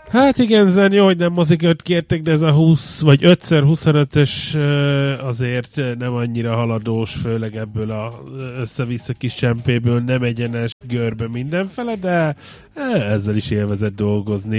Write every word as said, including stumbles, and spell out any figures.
Hát igen, Zen, jó, hogy nem mozikört kértek, de ez a húsz vagy öt huszonötös azért nem annyira haladós, főleg ebből a össze-vissza kis csempéből nem egyenes görbe mindenfele, de ezzel is élvezett dolgozni.